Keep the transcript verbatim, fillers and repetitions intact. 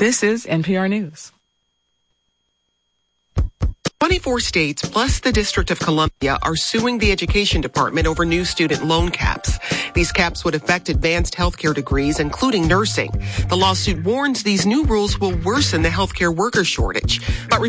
This is N P R News. twenty-four states plus the District of Columbia are suing the Education Department over new student loan caps. These caps would affect advanced healthcare degrees, including nursing. The lawsuit warns these new rules will worsen the healthcare worker shortage. But